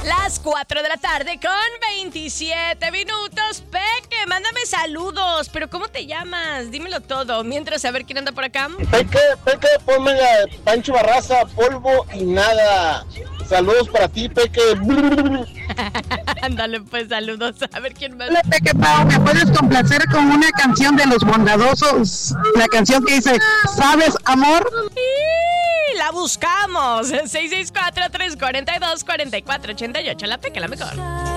Las 4 de la tarde con 27 minutos. Peque, mándame saludos. Pero ¿cómo te llamas? Dímelo todo. Mientras, a ver quién anda por acá. Peque, ponme a Pancho Barraza, polvo y nada. Saludos para ti, Peque. Ándale, pues, saludos. A ver quién más. Hola, Peque Pau, ¿me puedes complacer con una canción de Los Bondadosos? La canción que dice, ¿sabes, amor? Y la buscamos. 664-342-4488. La Peque, la mejor.